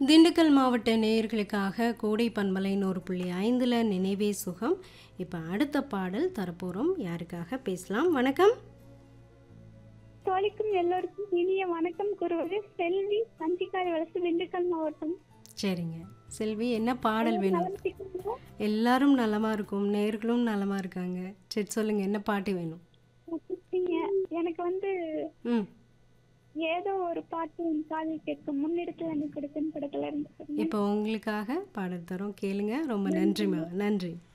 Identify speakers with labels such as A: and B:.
A: திண்டுக்கல் மாவட்ட நேயர்களுக்காக கோடை பண்பலை 100.5ல நினைவே சுகம். இப்போ அடுத்த பாடல் தரப்போகிறோம். யாருக்காக பேசலாம்? வணக்கம்.
B: தோழிக்கும் எல்லோருக்கும் இனிய வணக்கம் கூறுவது செல்வி சஞ்சிக்காரி வளர்ச்சி திண்டுக்கல் மாவட்டம்.
A: சரிங்க. செல்வி, என்ன பாடல் வேணும்?
B: நலமதிக்கிறீங்களா?
A: எல்லாரும் நலமா இருக்கும், நேயர்களும் நலமா இருக்காங்க. சரி சொல்லுங்க, என்ன பாட்டு வேணும்?
B: எனக்கு
A: ம்
B: ஏதோ ஒரு பாட்டு உன் காதில் கேட்கும் முன்னிடத்துல எனக்கு கொடுக்கும் படத்துல இருந்து.
A: இப்போ உங்களுக்காக பாடல் தரோம், கேளுங்க. ரொம்ப நன்றிம்மா. நன்றி.